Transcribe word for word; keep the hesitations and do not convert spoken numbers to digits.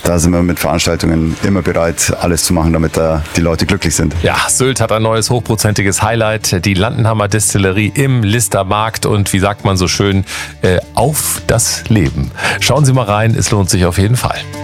da sind wir mit Veranstaltungen immer bereit, alles zu machen, damit da die Leute glücklich sind. Ja, Sylt hat ein neues hochprozentiges Highlight, die Landenhammer Destillerie im Listermarkt und wie sagt man so schön, äh, auf das Leben. Schauen Sie mal rein, es lohnt sich auf jeden Fall.